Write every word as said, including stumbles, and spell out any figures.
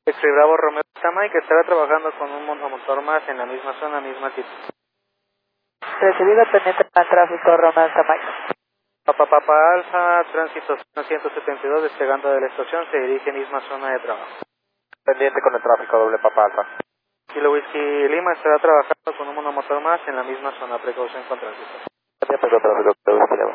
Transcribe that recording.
X-Ray Bravo Romeo Samay, que estará trabajando con un monomotor más en la misma zona, misma altitud. Recibido pendiente para tráfico Romeo Samay. Papa Papa Alfa, tránsito ciento setenta y dos, despegando de la estación, se dirige misma zona de trabajo. Pendiente con el tráfico, doble Papa Alfa. Kilo Whisky Lima estará trabajando con un monomotor más en la misma zona, precaución con tránsito. Pendiente con tráfico.